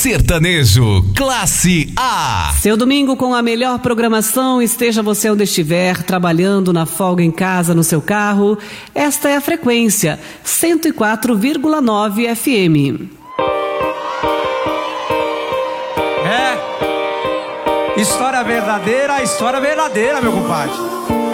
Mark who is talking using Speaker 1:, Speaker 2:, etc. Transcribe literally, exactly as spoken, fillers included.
Speaker 1: Sertanejo Classe A.
Speaker 2: Seu domingo com a melhor programação, esteja você onde estiver, trabalhando na folga em casa, no seu carro. Esta é a frequência cento e quatro vírgula nove F M.
Speaker 3: É, história verdadeira, história verdadeira, meu compadre.